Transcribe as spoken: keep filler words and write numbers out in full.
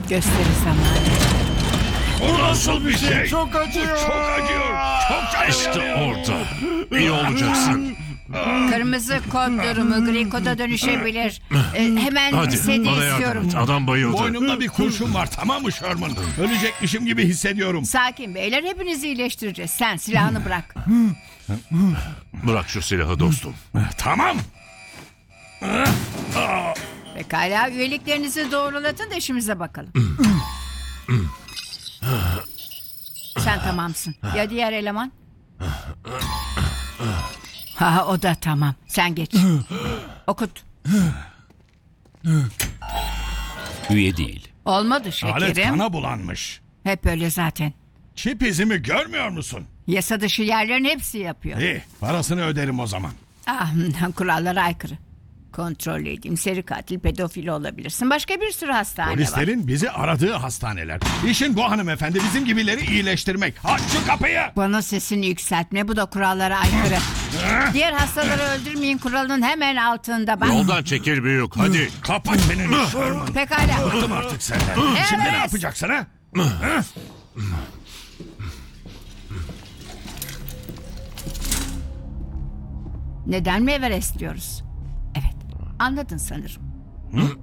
Gösteri zamanı. Bu nasıl bir şey? Çok acıyor. Bu çok acıyor. Çok canım İşte yanıyor. orada. İyi olacaksın. Kırmızı kod durumu gri koda dönüşebilir. Ee, hemen Hadi seni bana yardım istiyorum. et. Adam bayıldı. Boynumda bir kurşun var, tamam mı Sherman? Ölecekmişim gibi hissediyorum. Sakin beyler, hepinizi iyileştireceğiz. Sen silahını bırak. Bırak şu silahı dostum. Tamam. Pekala, üyeliklerinizi doğrulatın da işimize bakalım. Sen tamamsın. Ya diğer eleman? Ha, o da tamam. Sen geç. Okut. Üye değil. Olmadı Alet şekerim. kana bulanmış. Hep öyle zaten. Çip izimi görmüyor musun? Yasa dışı yerlerin hepsi yapıyor. İyi, parasını öderim o zaman. Ah, kurallara aykırı. Kontrol edeyim. Seri katil, pedofili olabilirsin. Başka bir sürü hastane var. Polislerin bizi aradığı hastaneler. İşin bu hanımefendi, bizim gibileri iyileştirmek. Aç şu kapıyı. Bana sesini yükseltme. Bu da kurallara aykırı. Diğer hastaları öldürmeyin kuralının hemen altında. Bak. Yoldan çekil büyük. Hadi. Kapat çeneni Sherman. Pekala. Bıktım artık senden. Şimdi ne yapacaksın ha? Ha? Neden mi Everest diyoruz? Evet. Anladın sanırım.